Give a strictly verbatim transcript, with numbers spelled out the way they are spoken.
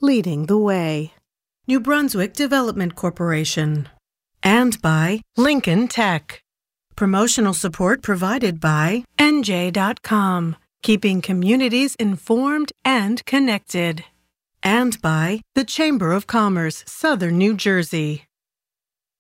leading the way. New Brunswick Development Corporation. And by Lincoln Tech. Promotional support provided by N J dot com, keeping communities informed and connected. And by the Chamber of Commerce, Southern New Jersey.